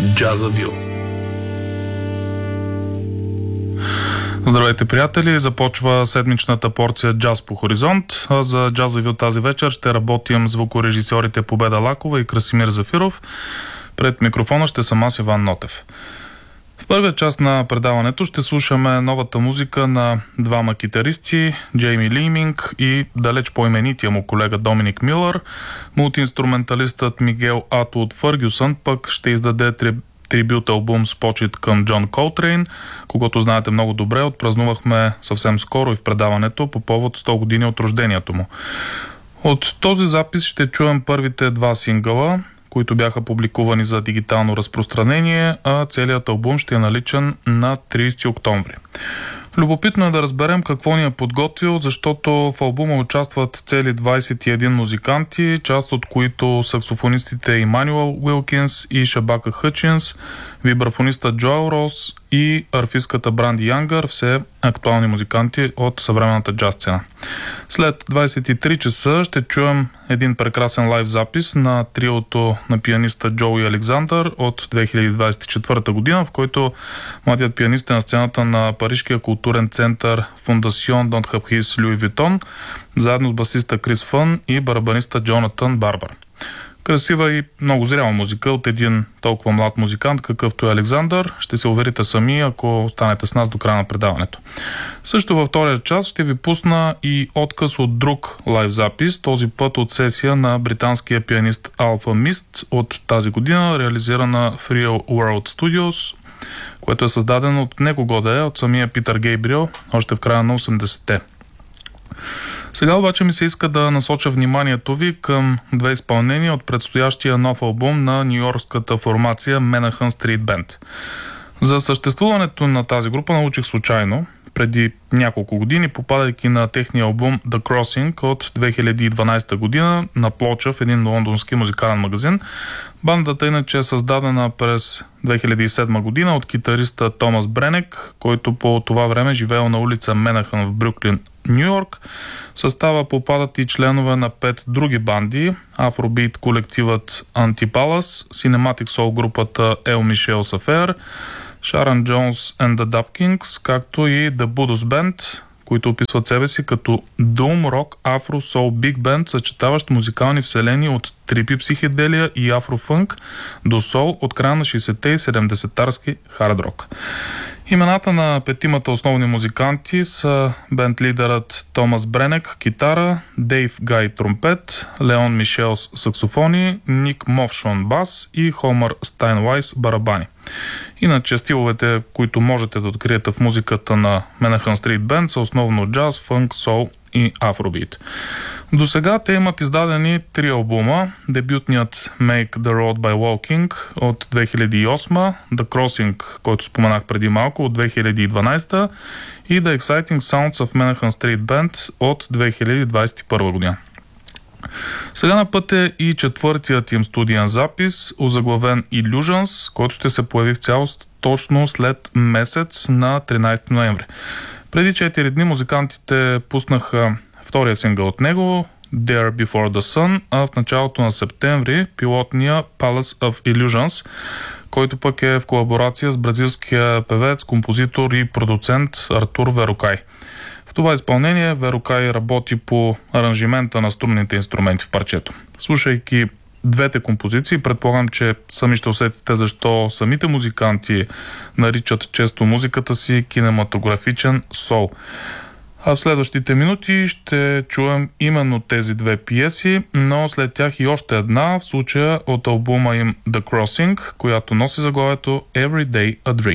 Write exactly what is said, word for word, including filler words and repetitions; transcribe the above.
Джазавил. Здравейте, приятели! Започва седмичната порция Джаз по Хоризонт. А за Джазавил тази вечер ще работим звукорежисьорите Победа Лакова и Красимир Зафиров. Пред микрофона ще съм аз, Иван Нотев. В първия част на предаването ще слушаме новата музика на двама китаристи, Джейми Лиминг и далеч по-именития му колега Доминик Милър. Мултиинструменталистът Мигел Ато от Фъргюсън пък ще издаде три трибют албум с почит към Джон Колтрейн, когото знаете много добре, отпразнувахме съвсем скоро и в предаването по повод сто години от рождението му. От този запис ще чуем първите два сингъла, които бяха публикувани за дигитално разпространение, а целият албум ще е наличен на тридесети октомври. Любопитно е да разберем какво ни е подготвил, защото в албума участват цели двадесет и един музиканти, част от които саксофонистите Имануел Уилкинс и Шабака Хъчинс, вибрафониста Джоел Рос и арфистката Бранди Янгър, все актуални музиканти от съвременната джаз сцена. След двадесет и три часа ще чуем един прекрасен лайв запис на триото на пианиста Джоуи Александър от две хиляди двадесет и четвърта година, в който младият пианист е на сцената на Парижкия културен център Фондасион Дон Хапхис Люи Витон, заедно с басиста Крис Фън и барабаниста Джонатан Барбар. Красива и много зряла музика от един толкова млад музикант, какъвто е Александър. Ще се уверите сами, ако останете с нас до края на предаването. Също във втория час ще ви пусна и откъс от друг лайв запис, този път от сесия на британския пианист Alpha Mist от тази година, реализирана в Real World Studios, което е създадено от некого да е, от самия Питър Гейбриел, още в края на осемдесетте. Сега обаче ми се иска да насоча вниманието ви към две изпълнения от предстоящия нов албум на нюйоркската формация Menahan Street Band. За съществуването на тази група научих случайно, преди няколко години, попадайки на техния албум The Crossing от две хиляди и дванадесета година на плоча в един лондонски музикален магазин. Бандата иначе е създадена през две хиляди и седма година от китариста Томас Бренек, който по това време живеел на улица Менахан в Брюклин, Нью-Йорк. В състава попадат и членове на пет други банди: афробит колективът Антипалас, Cinematic Soul групата El Michel's Affair, Шаран Джонс and the Dub Kings, както и The Budos Band, които описват себе си като Doom, Rock, Afro, Soul, Big Band, съчетаващ музикални вселени от трипи психеделия и афрофънк до сол от края на шейсетте и седемдесетарски хард рок. Имената на петимата основни музиканти са бенд-лидерът Томас Бренек китара, Дейв Гай тромпет, Леон Мишелс саксофони, Ник Мовшон бас и Хомър Стайнвайс барабани. Иначе стиловете, които можете да откриете в музиката на Menahan Street Band, са основно джаз, фънк, сол и афробит. До сега те имат издадени три албума: дебютният Make the Road by Walking от две хиляди и осма, The Crossing, който споменах преди малко, от две хиляди и дванадесета и The Exciting Sounds of Menahan Street Band от две хиляди двадесет и първа година. Сега на път е и четвъртият им студиен запис, озаглавен Illusions, който ще се появи в цялост точно след месец на тринадесети ноември. Преди четири дни музикантите пуснаха втория сингъл от него, There Before the Sun, а в началото на септември пилотния Palace of Illusions, който пък е в колаборация с бразилския певец, композитор и продуцент Артур Верокай. В това изпълнение Верокай работи по аранжимента на струнните инструменти в парчето. Слушайки двете композиции, предполагам, че сами ще усетите защо самите музиканти наричат често музиката си кинематографичен сол. А в следващите минути ще чуем именно тези две пиеси, но след тях и още една, в случая от албума им The Crossing, която носи заглавието Every Day a Dream.